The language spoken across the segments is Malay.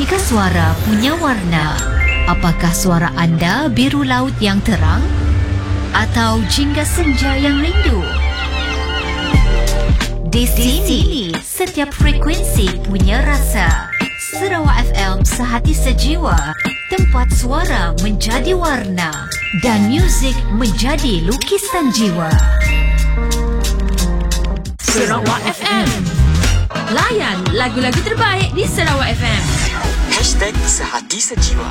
Jika suara punya warna, apakah suara anda biru laut yang terang? Atau jingga senja yang rindu? Di sini, setiap frekuensi punya rasa. Sarawak FM sehati sejiwa. Tempat suara menjadi warna dan muzik menjadi lukisan jiwa. Sarawak FM. Layan lagu-lagu terbaik di Sarawak FM. #Sehati Sejiwa.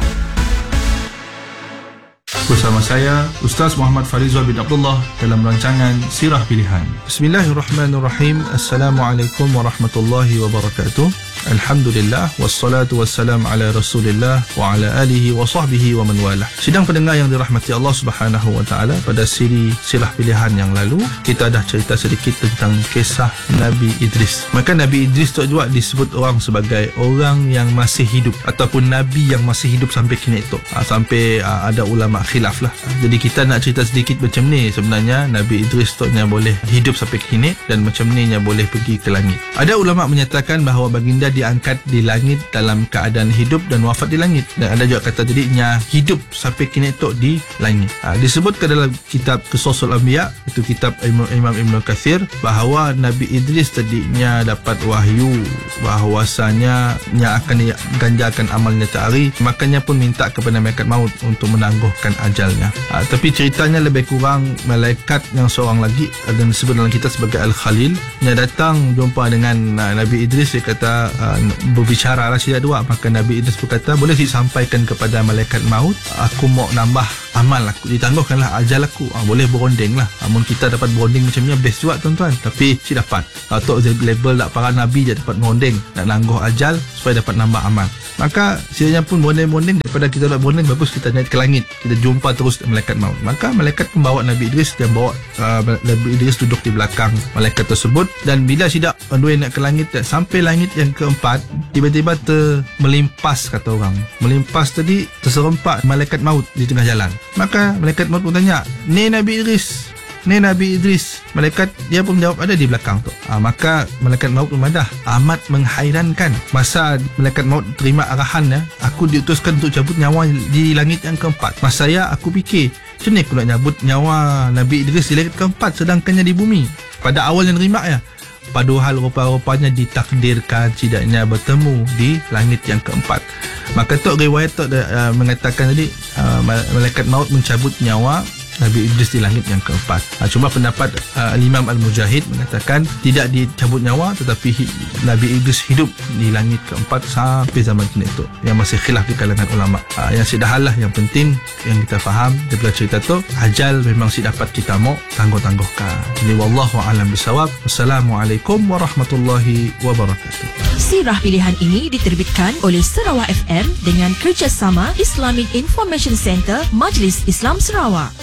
Bersama saya Ustaz Muhammad Farizal bin Abdullah dalam rancangan Sirah Pilihan. Bismillahirrahmanirrahim. Assalamualaikum warahmatullahi wabarakatuh. Alhamdulillah, wassalatu wassalam ala Rasulillah wa ala alihi wa sahbihi wa man walah. Sidang pendengar yang dirahmati Allah Subhanahu wa taala, pada siri Sirah Pilihan yang lalu kita dah cerita sedikit tentang kisah Nabi Idris. Maka Nabi Idris tu juga disebut orang sebagai orang yang masih hidup ataupun nabi yang masih hidup sampai kini itu. Sampai ada ulama khilaf lah. Jadi kita nak cerita sedikit macam ni sebenarnya Nabi Idris tu nya boleh hidup sampai kini dan macam ni nya boleh pergi ke langit. Ada ulama menyatakan bahawa baginda diangkat di langit dalam keadaan hidup dan wafat di langit, dan ada juga kata jadinya hidup sampai kini tu di langit. Disebutkan dalam kitab Qisasul Anbiya, itu kitab Imam Ibn Kathir, bahawa Nabi Idris tadinya dapat wahyu bahawasanya nya akan ganjakan amalnya tahari, makanya pun minta kepada malaikat maut untuk menangguhkan ajalnya. Tapi ceritanya lebih kurang malaikat yang seorang lagi dan disebut dalam kitab sebagai Al-Khalil yang datang jumpa dengan Nabi Idris. Dia kata berbicara lah sila dua. Maka Nabi Idris berkata, boleh disampaikan kepada malaikat maut, aku mau nambah amal aku, ditangguhkanlah ajal aku. Boleh beronding lah. Namun kita dapat beronding macam ni best juga tuan-tuan. Tapi si dapat atau label tak para Nabi je dapat beronding, nak nangguh ajal supaya dapat nambah amal. Maka silanya pun bonding-bonding, daripada kita nak bonding bagus kita naik ke langit, kita jumpa terus malaikat maut. Maka malaikat membawa Nabi Idris dan bawa Nabi Idris duduk di belakang malaikat tersebut. Dan bila sidak dua nak ke langit, sampai langit yang keempat, tiba-tiba melimpas, kata orang melimpas tadi, terserempak malaikat maut di tengah jalan. Maka malaikat maut pun tanya, ni Nabi Idris, ni Nabi Idris. Malaikat dia pun menjawab, ada di belakang tu. Maka malaikat maut memadah, amat menghairankan. Masa malaikat maut terima arahan, aku diutuskan untuk cabut nyawa di langit yang keempat. Masa aku fikir, macam ni aku nak cabut nyawa Nabi Idris di langit keempat sedangkannya di bumi. Pada awal yang terima padahal rupa-rupanya ditakdirkan tidaknya bertemu di langit yang keempat. Maka tu riwayat tu mengatakan tadi malaikat maut mencabut nyawa Nabi Idris di langit yang keempat. Cuma pendapat Imam Al-Mujahid mengatakan tidak dicabut nyawa, tetapi Nabi Idris hidup di langit keempat sampai zaman kini itu, yang masih khilaf di kalangan ulama. Yang sedahal lah, yang penting yang kita faham daripada cerita tu, ajal memang si dapat kita mau tangguh-tangguhkan. Jadi wallahu a'lam bisawab. Wassalamualaikum warahmatullahi wabarakatuh. Sirah Pilihan ini diterbitkan oleh Sarawak FM dengan kerjasama Islamic Information Center Majlis Islam Sarawak.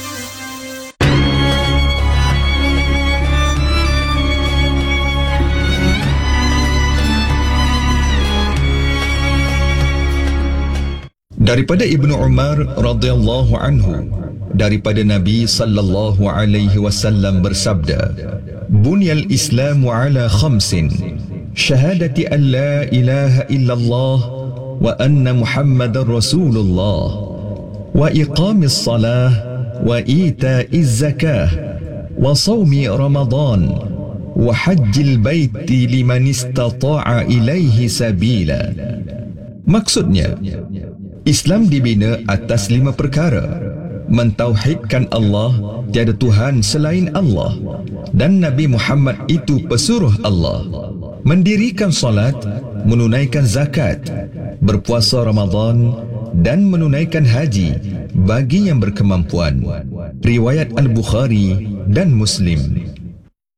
Daripada Ibnu Umar radhiyallahu anhu, daripada Nabi sallallahu alaihi wasallam bersabda, "Bunyal Islamu ala khamsin, syahadati an la ilaha illallah wa anna Muhammadar Rasulullah, wa iqamis salah, wa ita'iz zakah, wa sawmi Ramadan, wa hajjil baiti liman istata'a ilaihi sabila." Maksudnya, Islam dibina atas 5 perkara: mentauhidkan Allah, tiada Tuhan selain Allah, dan Nabi Muhammad itu pesuruh Allah, mendirikan salat, menunaikan zakat, berpuasa Ramadan, dan menunaikan haji bagi yang berkemampuan. Riwayat Al-Bukhari dan Muslim.